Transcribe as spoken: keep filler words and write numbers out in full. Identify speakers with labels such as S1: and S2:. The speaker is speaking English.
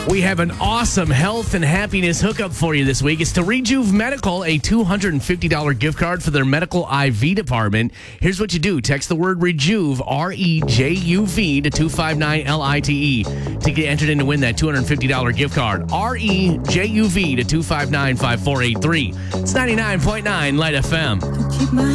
S1: We have an awesome health and happiness hookup for you this week. It's to Rejuve Medical, a two hundred fifty dollars gift card for their medical I V department. Here's what you do. Text the word Rejuve, R E J U V, to two five nine L I T E to get entered in to win that two hundred fifty dollars gift card. R E J U V to two five nine five four eight three. It's ninety-nine point nine Light F M.